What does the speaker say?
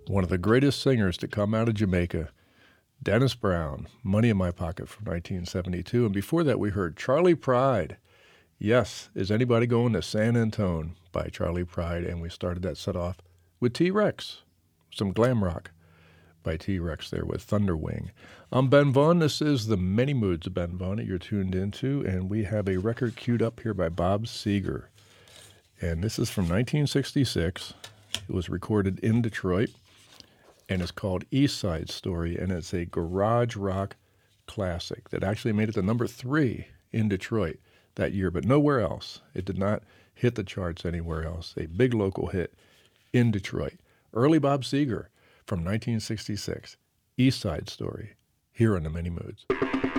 one of the greatest singers to come out of Jamaica, Dennis Brown, Money in My Pocket from 1972. And before that, we heard Charley Pride. Yes, Is Anybody Going to San Antone by Charley Pride. And we started that set off with T-Rex, some glam rock by T-Rex there with Thunderwing. I'm Ben Vaughn. This is the Many Moods of Ben Vaughn that you're tuned into. And we have a record queued up here by Bob Seger. And this is from 1966. It was recorded in Detroit. And it's called East Side Story, and it's a garage rock classic that actually made it to number 3 in Detroit that year, but nowhere else. It did not hit the charts anywhere else. A big local hit in Detroit. Early Bob Seger from 1966, East Side Story, here on The Many Moods.